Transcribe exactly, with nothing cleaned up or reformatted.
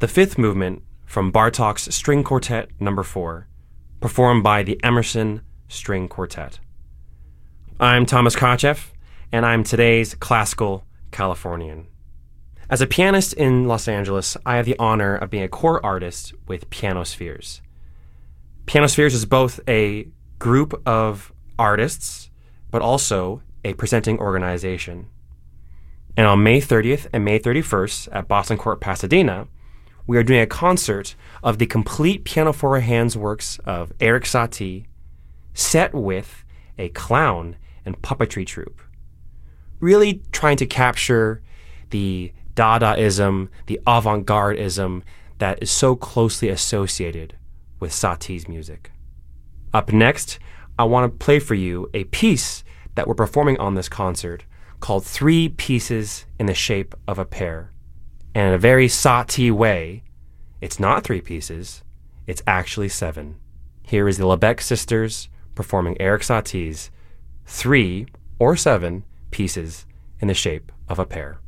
the fifth movement from Bartók's String Quartet Number four, performed by the Emerson String Quartet. I'm Thomas Kotcheff, and I'm today's Classical Californian. As a pianist in Los Angeles, I have the honor of being a core artist with Pianospheres. Pianospheres is both a group of artists, but also a presenting organization. And on May thirtieth and May thirty-first at Boston Court, Pasadena, we are doing a concert of the complete piano for hands works of Erik Satie, set with a clown and puppetry troupe, really trying to capture the Dadaism, the avant-gardeism that is so closely associated with Satie's music. Up next, I want to play for you a piece that we're performing on this concert called Three Pieces in the Shape of a Pear. And in a very Satie way, it's not three pieces, it's actually seven. Here is the Lebec Sisters performing Erik Satie's Three or Seven Pieces in the Shape of a Pear.